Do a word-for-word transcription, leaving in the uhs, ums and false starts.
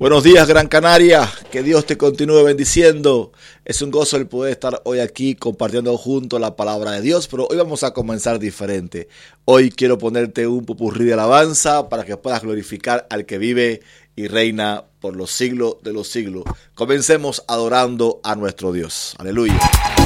Buenos días, Gran Canaria, que Dios te continúe bendiciendo. Es un gozo el poder estar hoy aquí compartiendo juntos la palabra de Dios, pero hoy vamos a comenzar diferente. Hoy quiero ponerte un popurrí de alabanza para que puedas glorificar al que vive y reina por los siglos de los siglos. Comencemos adorando a nuestro Dios. Aleluya.